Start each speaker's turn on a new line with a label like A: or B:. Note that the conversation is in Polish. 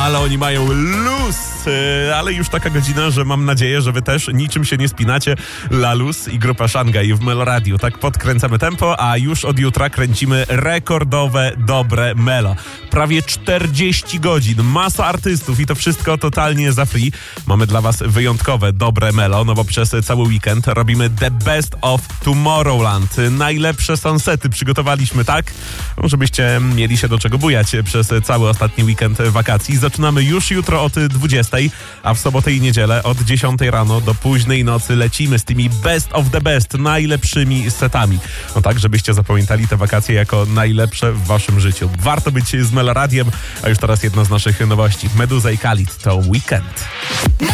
A: ale oni mają luz. Ale już taka godzina, że mam nadzieję, że wy też niczym się nie spinacie. La Luz i grupa Szangaj w Meloradiu. Tak podkręcamy tempo, a już od jutra kręcimy rekordowe, dobre Melo. Prawie 40 godzin, masa artystów i to wszystko totalnie za free. Mamy dla was wyjątkowe, dobre Melo, no bo przez cały weekend robimy The Best of Tomorrowland. Najlepsze sunsety przygotowaliśmy tak, żebyście mieli się do czego bujać przez cały ostatni weekend wakacji. Zaczynamy już jutro od 20, a w sobotę i niedzielę od 10 rano do późnej nocy lecimy z tymi Best of the Best, najlepszymi setami. No tak, żebyście zapamiętali te wakacje jako najlepsze w waszym życiu. Warto być z Meloradiem, a już teraz jedna z naszych nowości. Meduza i Khalid to Weekend.